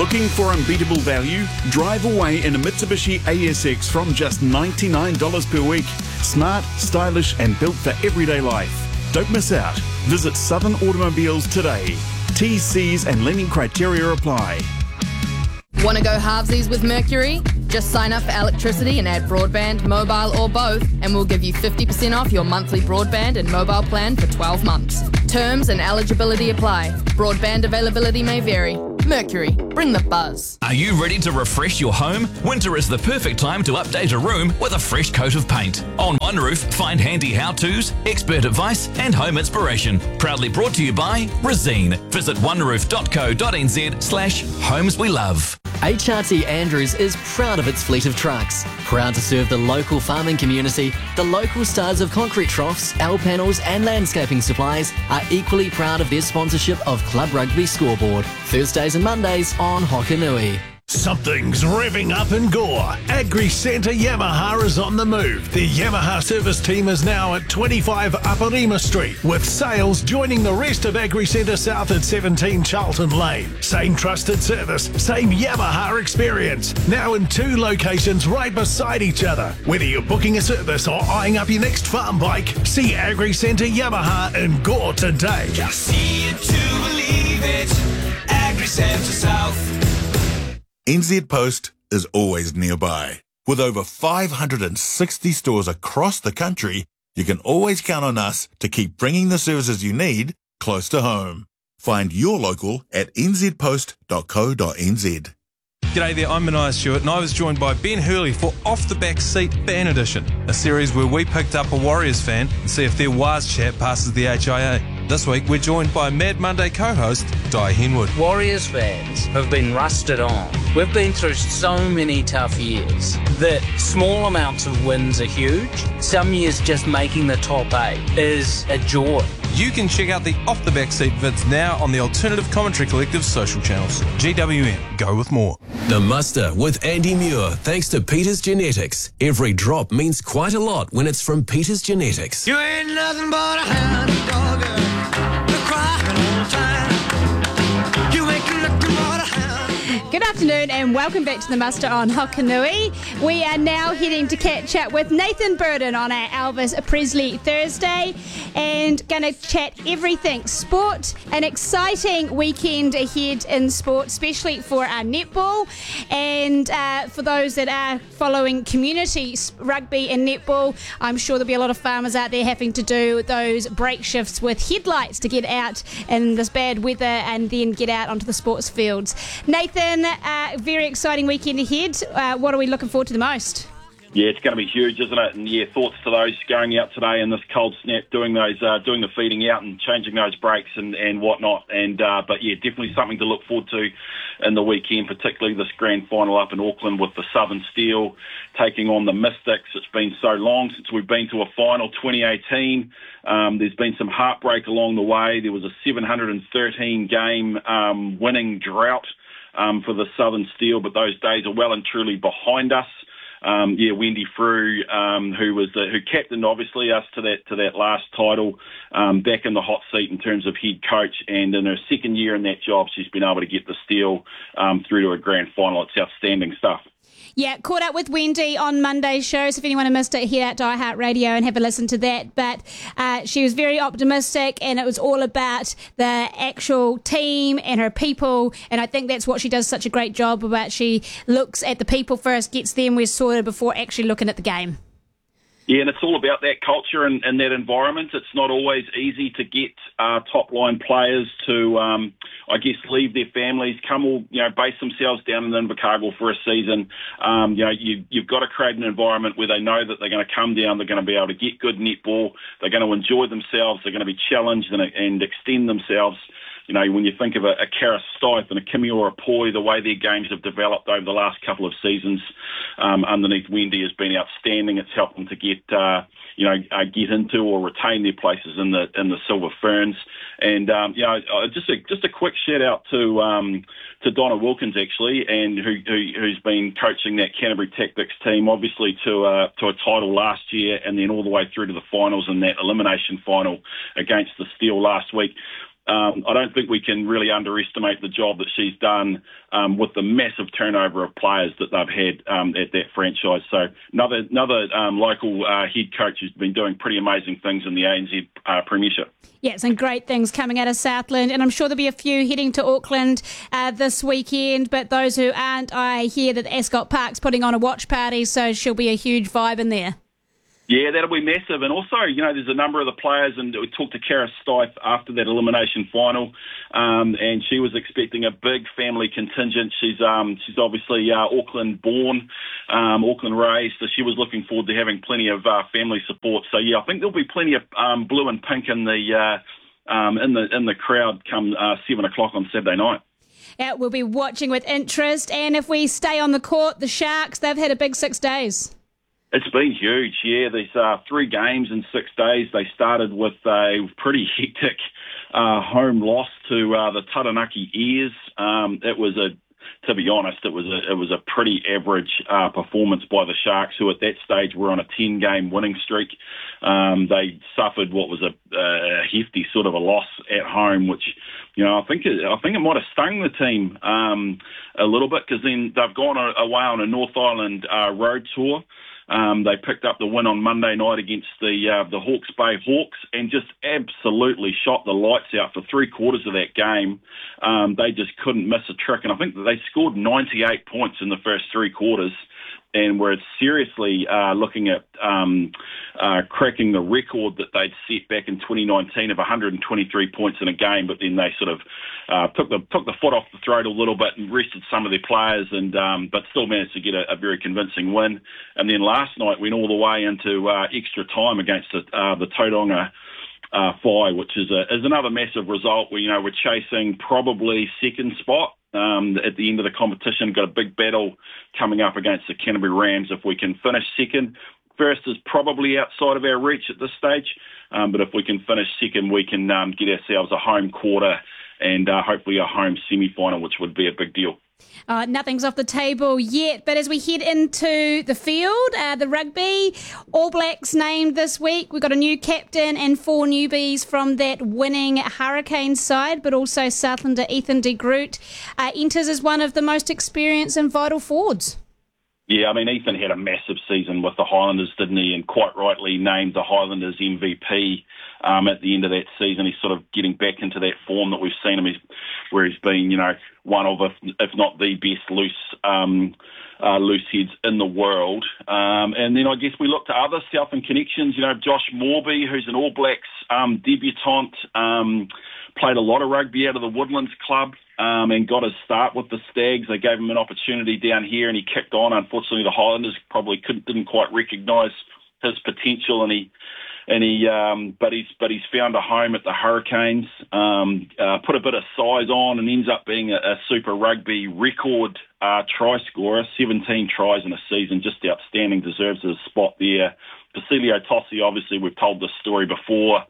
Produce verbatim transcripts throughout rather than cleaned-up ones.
Looking for unbeatable value? Drive away in a Mitsubishi A S X from just ninety-nine dollars per week. Smart, stylish and built for everyday life. Don't miss out. Visit Southern Automobiles today. T's, C's and lending criteria apply. Want to go halvesies with Mercury? Just sign up for electricity and add broadband, mobile or both, and we'll give you fifty percent off your monthly broadband and mobile plan for twelve months. Terms and eligibility apply. Broadband availability may vary. Mercury, bring the buzz. Are you ready to refresh your home? Winter is the perfect time to update a room with a fresh coat of paint. On One Roof, find handy how-tos, expert advice and home inspiration. Proudly brought to you by Resene. Visit oneroof.co.nz slash homes we love. H R T Andrews is proud of its fleet of trucks. Proud to serve the local farming community, the local stars of concrete troughs, L panels and landscaping supplies are equally proud of their sponsorship of Club Rugby Scoreboard. Thursdays and Mondays on Hokanui. Something's revving up in Gore. Agri Centre Yamaha is on the move. The Yamaha service team is now at twenty-five Aparima Street, with sales joining the rest of Agri Centre South at seventeen Charlton Lane. Same trusted service, same Yamaha experience. Now in two locations right beside each other. Whether you're booking a service or eyeing up your next farm bike, see Agri Centre Yamaha in Gore today. Just see it to believe it. Agri Centre South. N Z Post is always nearby. With over five hundred sixty stores across the country, you can always count on us to keep bringing the services you need close to home. Find your local at n z post dot co dot n z. G'day there, I'm Mania Stewart and I was joined by Ben Hurley for Off the Back Seat Fan Edition, a series where we picked up a Warriors fan and see if their Waz chat passes the H I A. This week we're joined by Mad Monday co-host Di Henwood. Warriors fans have been rusted on. We've been through so many tough years that small amounts of wins are huge. Some years just making the top eight is a joy. You can check out the Off the Back Seat vids now on the Alternative Commentary Collective social channels. G W M, go with more. The Muster with Andy Muir, thanks to Peters Genetics. Every drop means quite a lot when it's from Peters Genetics. You ain't nothing but a hound dog, you're crying all the time. You ain't nothing but a hound. Good afternoon and welcome back to the Muster on Hokanui. We are now heading to catch up with Nathan Burden on our Elvis Presley Thursday and going to chat everything sport. An exciting weekend ahead in sport, especially for our netball and uh, for those that are following community rugby and netball. I'm sure there'll be a lot of farmers out there having to do those break shifts with headlights to get out in this bad weather and then get out onto the sports fields. Nathan, uh, very exciting weekend ahead. Uh, what are we looking forward to the most? Yeah, it's going to be huge, isn't it? And yeah, thoughts to those going out today in this cold snap, doing those, uh, doing the feeding out and changing those breaks and, and whatnot. And uh, but yeah, definitely something to look forward to in the weekend, particularly this grand final up in Auckland with the Southern Steel taking on the Mystics. It's been so long since we've been to a final, twenty eighteen. Um, there's been some heartbreak along the way. There was a seven hundred thirteen game um, winning drought um, for the Southern Steel, but those days are well and truly behind us. Um, yeah, Wendy Frew, um, who was the, who captained obviously us to that to that last title, um, back in the hot seat in terms of head coach, and in her second year in that job, she's been able to get the Steel um, through to a grand final. It's outstanding stuff. Yeah, caught up with Wendy on Monday's show, so if anyone missed it, head out to iHeartRadio and have a listen to that. But uh, she was very optimistic, and it was all about the actual team and her people, and I think that's what she does such a great job about. She looks at the people first, gets them we're sorted before actually looking at the game. Yeah, and it's all about that culture and, and that environment. It's not always easy to get uh, top-line players to, um, I guess, leave their families, come all, you know, base themselves down in Invercargill for a season. Um, you know, you, you've got to create an environment where they know that they're going to come down, they're going to be able to get good netball, they're going to enjoy themselves, they're going to be challenged and, and extend themselves. You know, when you think of a, a Kara Stipe and a Kimiora Poi, the way their games have developed over the last couple of seasons um, underneath Wendy has been outstanding. It's helped them to get, uh, you know, uh, get into or retain their places in the in the Silver Ferns. And um, you know, uh, just a just a quick shout out to um, to Donna Wilkins actually, and who, who who's been coaching that Canterbury Tactics team, obviously to uh, to a title last year, and then all the way through to the finals and that elimination final against the Steel last week. um, I don't think we can really underestimate the job that she's done um, with the massive turnover of players that they've had um, at that franchise. So another another um, local uh, head coach who's been doing pretty amazing things in the A N Z uh, Premiership. Yeah, some great things coming out of Southland, and I'm sure there'll be a few heading to Auckland uh, this weekend, but those who aren't, I hear that Ascot Park's putting on a watch party, so she'll be a huge vibe in there. Yeah, that'll be massive. And also, you know, there's a number of the players, and we talked to Kara Stife after that elimination final, um, and she was expecting a big family contingent. She's um, she's obviously uh, Auckland-born, um, Auckland-raised, so she was looking forward to having plenty of uh, family support. So, yeah, I think there'll be plenty of um, blue and pink in the uh, um, in the in the crowd come uh, seven o'clock on Saturday night. Yeah, we'll be watching with interest, and if we stay on the court, the Sharks, they've had a big six days. It's been huge, yeah. There's uh, three games in six days. They started with a pretty hectic uh, home loss to uh, the Taranaki Airs. Um, it was a, to be honest, it was a it was a pretty average uh, performance by the Sharks, who at that stage were on a ten-game winning streak. Um, they suffered what was a, a hefty sort of a loss at home, which, you know, I think it, I think it might have stung the team um, a little bit, because then they've gone away on a North Island uh, road tour. Um, they picked up the win on Monday night against the uh, the Hawke's Bay Hawks and just absolutely shot the lights out for three quarters of that game. Um, they just couldn't miss a trick, and I think that they scored ninety-eight points in the first three quarters, and were seriously uh, looking at um, uh, cracking the record that they'd set back in twenty nineteen of one hundred twenty-three points in a game. But then they sort of uh, took the took the foot off the throat a little bit and rested some of their players, and um, but still managed to get a, a very convincing win. And then last night went all the way into uh, extra time against the, uh, the Tauranga uh, Phi, which is a, is another massive result. Where, you know, we're chasing probably second spot. Um, at the end of the competition, got a big battle coming up against the Canterbury Rams. If we can finish second, first is probably outside of our reach at this stage, um, but if we can finish second, we can um, get ourselves a home quarter and uh, hopefully a home semi-final, which would be a big deal. Uh, nothing's off the table yet, but as we head into the field, uh, the rugby, All Blacks named this week. We've got a new captain and four newbies from that winning Hurricanes side, but also Southlander Ethan de Groot uh, enters as one of the most experienced and vital forwards. Yeah, I mean, Ethan had a massive season with the Highlanders, didn't he? And quite rightly named the Highlanders M V P um, at the end of that season. He's sort of getting back into that form that we've seen him, he's, where he's been, you know, one of, if, if not the best loose um, uh, loose heads in the world. Um, and then I guess we look to other Southland connections. You know, Josh Morby, who's an All Blacks um, debutant, um, played a lot of rugby out of the Woodlands Club. Um, and got his start with the Stags. They gave him an opportunity down here, and he kicked on. Unfortunately, the Highlanders probably couldn't, didn't quite recognise his potential, and he, and he, um, but he's, but he's found a home at the Hurricanes. Um, uh, put a bit of size on, and ends up being a, a Super Rugby record uh, try scorer. seventeen tries in a season, just outstanding. Deserves a spot there. Basilio Tossi, obviously, we've told this story before.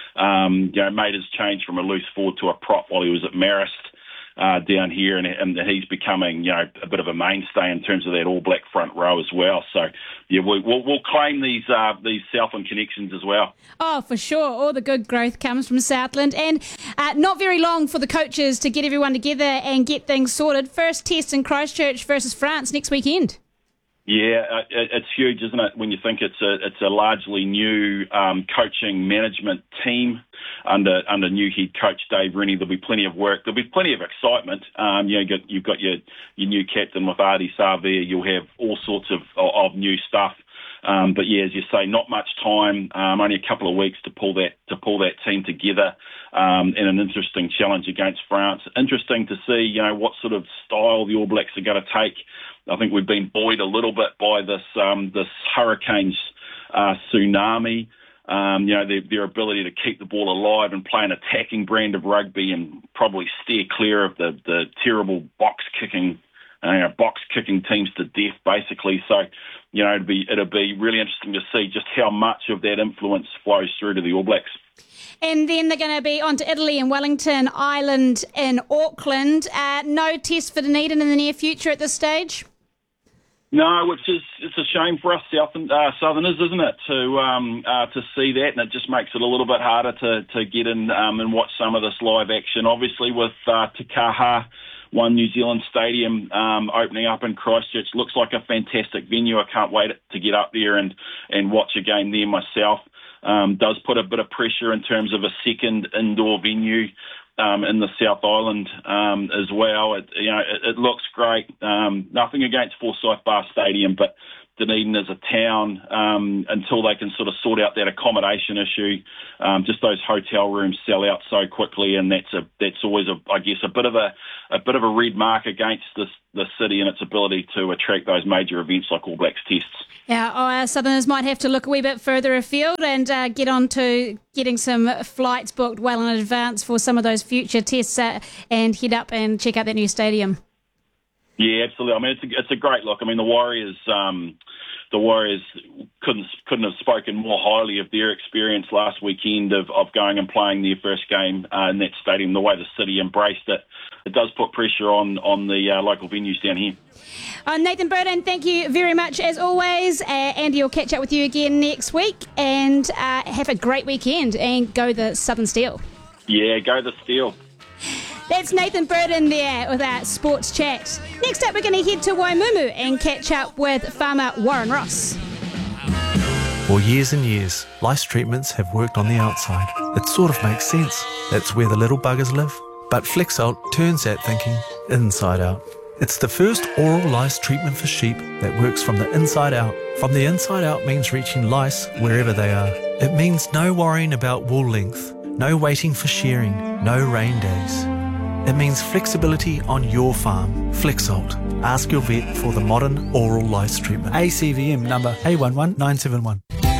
Um, you know, made his change from a loose forward to a prop while he was at Marist. Uh, down here, and, and he's becoming, you know, a bit of a mainstay in terms of that All Black front row as well. So, yeah, we, we'll, we'll claim these uh, these Southland connections as well. Oh, for sure. All the good growth comes from Southland, and uh, not very long for the coaches to get everyone together and get things sorted. First test in Christchurch versus France next weekend. Yeah, uh, it's huge, isn't it, when you think it's a it's a largely new um, coaching management team under under new head coach Dave Rennie. There'll be plenty of work. There'll be plenty of excitement. Um, you know, you've got, you've got your your new captain with Ardie Savea there. You'll have all sorts of of new stuff. Um, but yeah, as you say, not much time. Um, only a couple of weeks to pull that to pull that team together. Um, and an interesting challenge against France. Interesting to see, you know, what sort of style the All Blacks are going to take. I think we've been buoyed a little bit by this um, this Hurricanes uh, tsunami. Um, you know, their, their ability to keep the ball alive and play an attacking brand of rugby, and probably steer clear of the, the terrible box kicking, uh, you know, box kicking teams to death, basically. So, you know, it'd be it'll be really interesting to see just how much of that influence flows through to the All Blacks. And then they're going to be on to Italy and Wellington, Ireland and Auckland. Uh, no test for Dunedin in the near future at this stage? No, which is it's a shame for us South uh, Southerners, isn't it, to um, uh, to see that, and it just makes it a little bit harder to to get in um, and watch some of this live action. Obviously, with uh, Te Kaha One New Zealand Stadium um, opening up in Christchurch, looks like a fantastic venue. I can't wait to get up there and and watch a game there myself. Um, does put a bit of pressure in terms of a second indoor venue Um, in the South Island um, as well. It, you know, it, it looks great. Um, nothing against Forsyth Bar Stadium, but Dunedin as a town, um, until they can sort of sort out that accommodation issue, um, just those hotel rooms sell out so quickly, and that's a that's always a I guess a bit of a a bit of a red mark against this the city and its ability to attract those major events like All Blacks tests. Yeah, our Southerners might have to look a wee bit further afield and uh, get on to getting some flights booked well in advance for some of those future tests uh, and head up and check out that new stadium. Yeah, absolutely. I mean, it's a, it's a great look. I mean, the Warriors, um, the Warriors couldn't couldn't have spoken more highly of their experience last weekend of, of going and playing their first game uh, in that stadium. The way the city embraced it, it does put pressure on on the uh, local venues down here. Uh, Nathan Burden, thank you very much as always. Uh, Andy will catch up with you again next week, and uh, have a great weekend and go the Southern Steel. Yeah, go the Steel. That's Nathan Burden there with our sports chat. Next up, we're going to head to Waimumu and catch up with farmer Warren Ross. For years and years, lice treatments have worked on the outside. It sort of makes sense. That's where the little buggers live. But Flexalt turns that thinking inside out. It's the first oral lice treatment for sheep that works from the inside out. From the inside out means reaching lice wherever they are. It means no worrying about wool length, no waiting for shearing, no rain days. It means flexibility on your farm. Flexalt. Ask your vet for the modern oral lice treatment. A C V M number A one one nine seven one.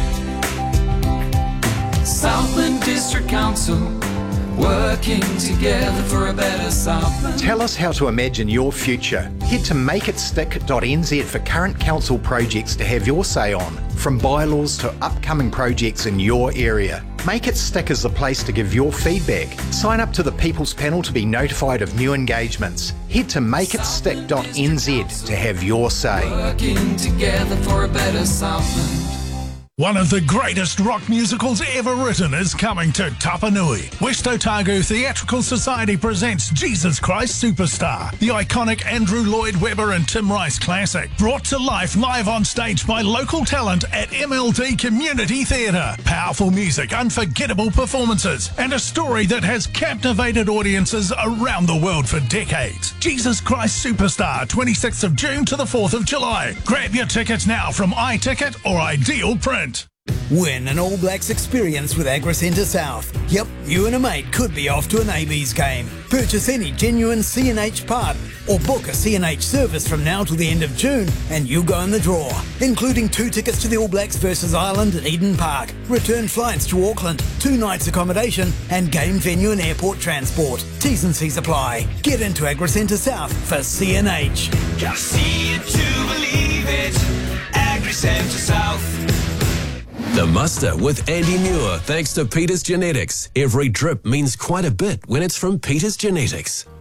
Southland District Council, working together for a better Southland. Tell us how to imagine your future. Head to make it stick dot n z for current council projects to have your say on, from bylaws to upcoming projects in your area. Make It Stick is the place to give your feedback. Sign up to the People's Panel to be notified of new engagements. Head to make it stick dot n z to have your say. Working together for a better Southland. One of the greatest rock musicals ever written is coming to Tapanui. West Otago Theatrical Society presents Jesus Christ Superstar, the iconic Andrew Lloyd Webber and Tim Rice classic, brought to life live on stage by local talent at M L D Community Theatre. Powerful music, unforgettable performances, and a story that has captivated audiences around the world for decades. Jesus Christ Superstar, twenty-sixth of June to the fourth of July. Grab your tickets now from iTicket or Ideal Print. Win an All Blacks experience with AgriCentre South. Yep, you and a mate could be off to an A B's game. Purchase any genuine C N H part or book a C N H service from now till the end of June and you'll go in the draw, including two tickets to the All Blacks versus Ireland at Eden Park, return flights to Auckland, two nights accommodation and game venue and airport transport. T's and C's apply. Get into AgriCentre South for C N H. Just see it to believe it. AgriCentre South. The Muster with Andy Muir, thanks to Peters Genetics. Every drip means quite a bit when it's from Peters Genetics.